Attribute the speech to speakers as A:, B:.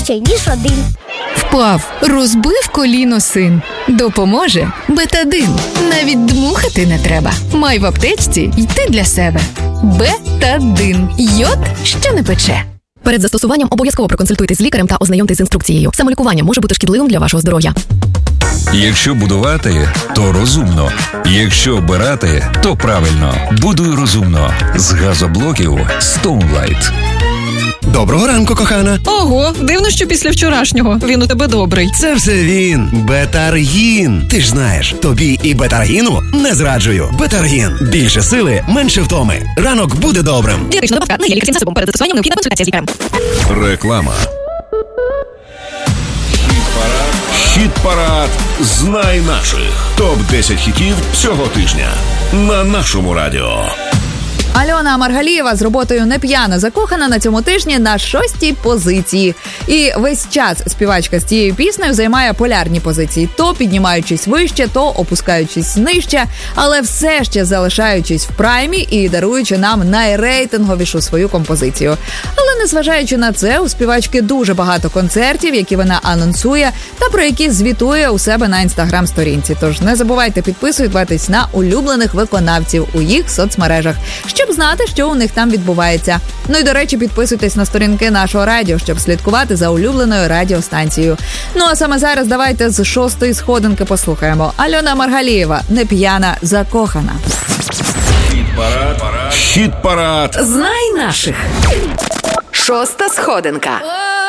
A: краще, ніж один.
B: Впав, розбив коліно син. Допоможе Бетадин. Навіть дмухати не треба. Май в аптечці й ти для себе. Бетадин. Йод, що не пече.
C: Перед застосуванням обов'язково проконсультуйтесь з лікарем та ознайомтесь з інструкцією. Самолікування може бути шкідливим для вашого здоров'я.
D: Якщо будувати, то розумно. Якщо обирати, то правильно. Будуй розумно. З газоблоків Stoneline.
E: Доброго ранку, кохана.
F: Ого, дивно, що після вчорашнього він у тебе добрий.
E: Це все він. Бетаргін. Ти ж знаєш, тобі і Бетаргіну не зраджую. Бетаргін. Більше сили, менше втоми. Ранок буде добрим.
F: Дієтична добавка не є лікарським засобом. Перед застосуванням необхідна консультація з лікарем.
D: Реклама. Хіт-парад «Знай наших». Топ-10 хітів цього тижня на нашому радіо.
G: Альона Маргалієва з роботою «Не п'яна закохана» на цьому тижні на 6-й позиції. І весь час співачка з цією піснею займає полярні позиції. То піднімаючись вище, то опускаючись нижче, але все ще залишаючись в праймі і даруючи нам найрейтинговішу свою композицію. Але незважаючи на це, у співачки дуже багато концертів, які вона анонсує та про які звітує у себе на інстаграм-сторінці. Тож не забувайте підписуватись на улюблених виконавців у їх соцмережах, щоб знати, що у них там відбувається. Ну і, до речі, підписуйтесь на сторінки нашого радіо, щоб слідкувати за улюбленою радіостанцією. Ну а саме зараз давайте з 6-ї сходинки послухаємо. Альона Маргалієва «Не п'яна закохана».
D: Хіт-парад.
B: Знай наших. 6-та сходинка.